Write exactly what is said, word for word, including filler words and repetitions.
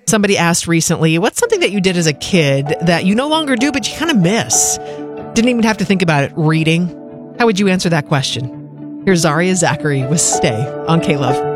Somebody asked recently, what's something that you did as a kid that you no longer do, but you kind of miss? Didn't even have to think about it. Reading. How would you answer that question? Here's Zaria Zachary with Stay on K-Love.